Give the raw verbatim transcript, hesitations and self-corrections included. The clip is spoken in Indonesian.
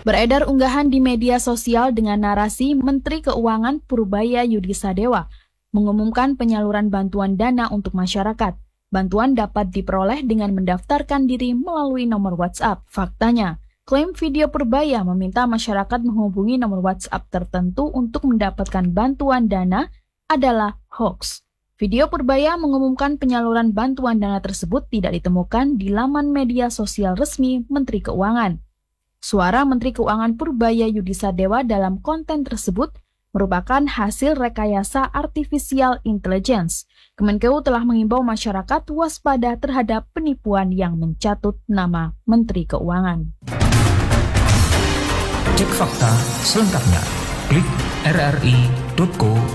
Beredar unggahan di media sosial dengan narasi Menteri Keuangan Purbaya Yudisadewa mengumumkan penyaluran bantuan dana untuk masyarakat. Bantuan dapat diperoleh dengan mendaftarkan diri melalui nomor WhatsApp. Faktanya, klaim video Purbaya meminta masyarakat menghubungi nomor WhatsApp tertentu untuk mendapatkan bantuan dana adalah hoax. Video Purbaya mengumumkan penyaluran bantuan dana tersebut tidak ditemukan di laman media sosial resmi Menteri Keuangan. Suara Menteri Keuangan Purbaya Yudisadewa dalam konten tersebut merupakan hasil rekayasa artificial intelligence. Kemenkeu telah mengimbau masyarakat waspada terhadap penipuan yang mencatut nama Menteri Keuangan. Cek fakta selengkapnya. Klik r r i titik co